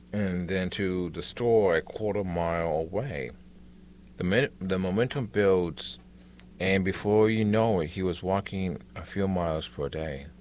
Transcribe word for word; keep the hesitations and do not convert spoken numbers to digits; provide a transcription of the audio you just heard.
and then to the store a quarter mile away. The, min- the momentum builds, and before you know it, he was walking a few miles per day.